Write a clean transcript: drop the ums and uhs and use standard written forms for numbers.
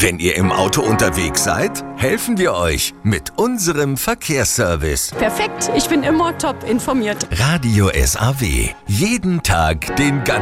Wenn ihr im Auto unterwegs seid, helfen wir euch mit unserem Verkehrsservice. Perfekt, ich bin immer top informiert. Radio SAW. Jeden Tag den ganzen